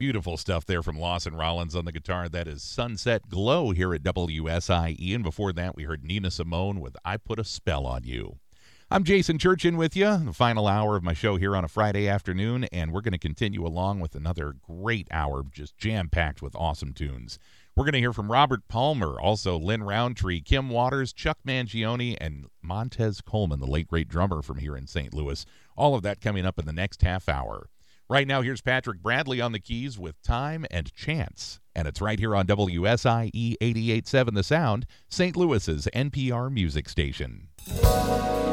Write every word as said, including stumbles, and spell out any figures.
Beautiful stuff there from Lawson Rollins on the guitar. That is Sunset Glow here at W S I E. And before that, we heard Nina Simone with I Put a Spell on You. I'm Jason Churchin with you, the final hour of my show here on a Friday afternoon, and we're going to continue along with another great hour, just jam-packed with awesome tunes. We're going to hear from Robert Palmer, also Lynn Roundtree, Kim Waters, Chuck Mangione, and Montez Coleman, the late great drummer from here in Saint Louis. All of that coming up in the next half hour. Right now, here's Patrick Bradley on the keys with Time and Chance. And it's right here on W S I E eighty-eight point seven The Sound, Saint Louis's N P R music station.